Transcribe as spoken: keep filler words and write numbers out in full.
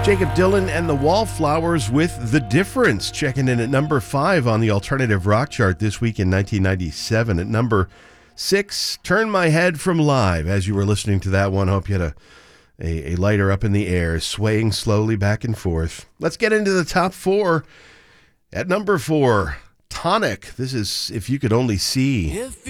Jacob Dylan and the Wallflowers with The Difference, checking in at number five on the alternative rock chart this week in nineteen ninety-seven. At number six, Turn My Head from Live. As you were listening to that one, hope you had a, a, a lighter up in the air, swaying slowly back and forth. Let's get into the top four. At number four, Tonic. This is If You Could Only See.